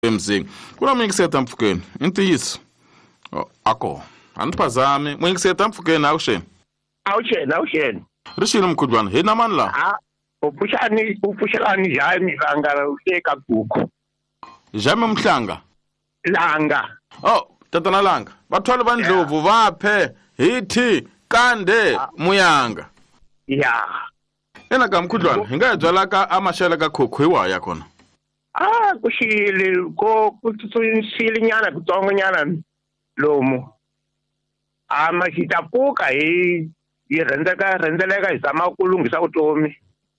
emzini kuna mwingiseta Mfukeni intiyiso ako aniphazame mwingiseta Mfukeni awusheni rishilo mkhudlwana hina mani la upushelani njani langa uhleka gugu jame mhlanga langa tatana langa bathwala bandlovu vaphe hithi kande muyanga ena ka mkhudlwana hingayedzwala ka amashela ka khokhiwa yakhona kushile kutsitsile nyana kutsongo nyana lomu mashitapuka hi rhendzeleka hi zama ku lunghisa vutomi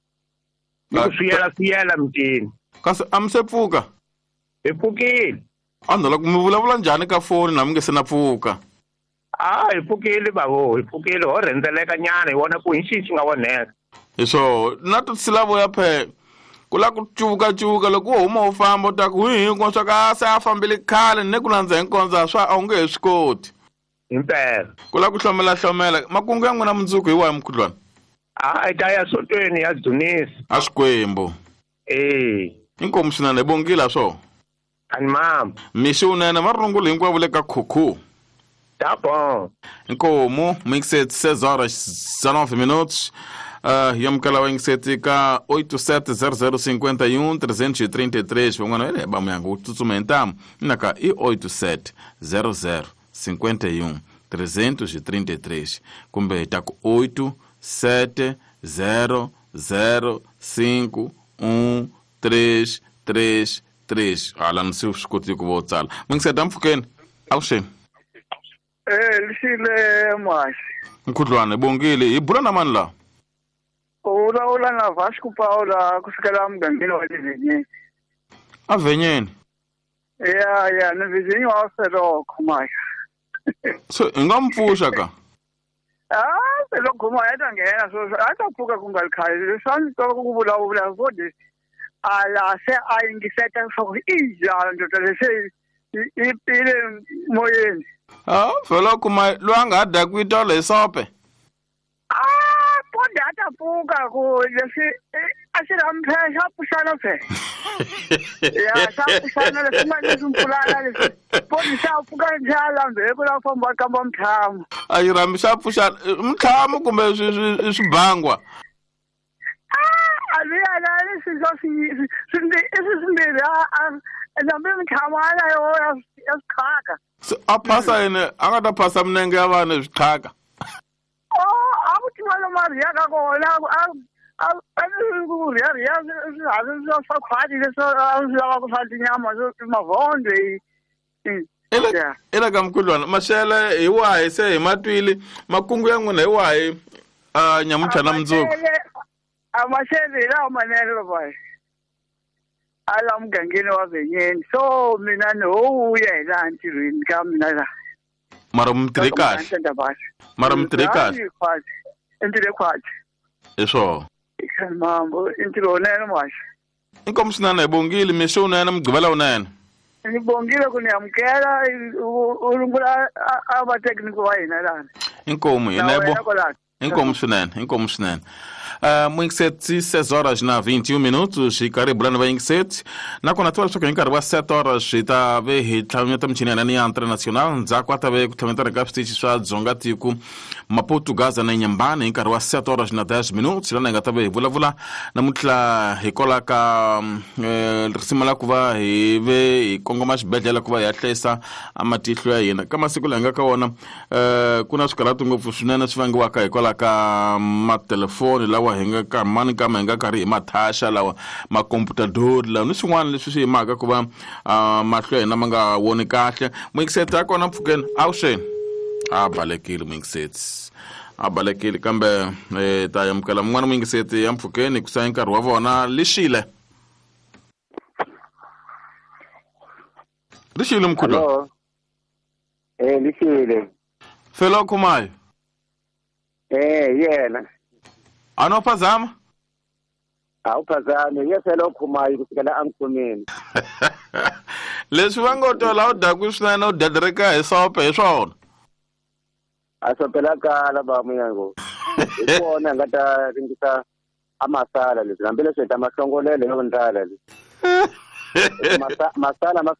siyela mtini kasi amsepfuka hi pfukile andala ku mi vulavula njhani ka foni na mi nge se na pfuka hi pfukile bavo hi pfukile ho rhendzeleka nyana hi vona ku hi xi nga voneka hi swo na tisilavo ya phe ku la ku cuvuka loko u huma u famba u ta ku hinkwaswo swa ka se a fambile khale ni ku landza hinkondzo swa a wu nge he swi koti impela ku la ku hlomela makungu ya n'wina mundzuku hi wahi mkhudlwana hi ta ya sotweni ya dzunisa a Swikwembu inkomu swinene bongila swo ani mama mixi unene marungula hinkwavo le ka khukhu tá bom inkomu mixete 6 horas 19 minutos yamkala wa inkseti ka 870051 333 vangwana ene ba muyanga utsutsuma entamu naka i 870051 333 kumbe taku 870051 ala nsi uswikoti ku vo tsala mingiseta Mfukeni awusheni lishile mashi mkhudlwana bongile hi bula na mani la ula na Vasco Paula kufikela mgangeni wa Livinye avenyeni ya ni vizinyi wa selo khumaya so ingampfusha ka selo khumaya tangena so atapfuka kungalikhaya sani to kuvulavula vodi ala se ayingiseta so ijala ndoda lese ipile moyeni vele kuma lwanga ada kwitolo isope kodwa atapfuka ku lesi asiramphesha pushana phe ya sapushana lesimanje simpulana lesi podi safuka njala mbeko la famba kamba mthamu ayirambi sapushana mthamu kumbe swibangwa aliyala sindi nambe mthamu ala yo yasikhaka aphasa yena angata phasa mnenge ya vana swichaka akuthi wala Maria ka kona riya swa khwadi leswo lava ku fati nyama mavonde ela ka mkhudlwana maxele hi wahi se hi matwili makungu ya n'wina hi wahi nyamucha na mundzuku maxele lawa manene boy ala mugangeni wa Venyeni so mina ni howuya hi laha ntirhweni ka mina la mara mtirhi kahle entirhe khwati hi swona mambo intirho unene maxa inkomu swinene hi bongile mixi unene mugqivela unene ni bongile ku ni amukela u rungula a vatekniki va hina lana inkomu inkomu swinene mwingiseti 6 horas na 21 minutos hi karhi bulana va yingiseti nakona tiva leswaku hi nkarhi wa 7 horas hi ta ve hi tlhavanyeta michini ya nani ya international ndzhaku a ta ve ku tlhavanyetana ka switichi swa dzonga tiko maportugaza na inyambani hi nkarhi wa 7 horas na 10 minutos lana hi nga ta ve hi vulavula namuntlha hi kola ka risimu la ku va hi ve hi kongoma xibedhlele ku va hi ya hlayisa amatihlo ya hina ka masiku laha hi nga ka wona ku na swikarhati ngopfu swinene swi vangiwaka hi kola ka matelefoni lawa hi nga ka mani kama hi nga karhi hi mathasha lawa makomputadori lawa ni swin'wana leswi swi yimaka ku va mahlo ya hina ma nga woni kahle mwingiseti ya kona Mfukeni awusheni balekile mwingiseti balekile kambe ta yamukela mun'wana mwingiseti ya Mfukeni kusa nkarhi wa vona lixile mkhudlwana lixile felo khumayo yena anophazama awuphazame yeselo khumayo kufikela angikhumeni leswi va ngo tola u daku swinene u dedereka hi sope hi swona asopela kala ba muyango ikona ngata ringisa amasala leswi hambi leswi ta mahlongolele yo ndala leswi masala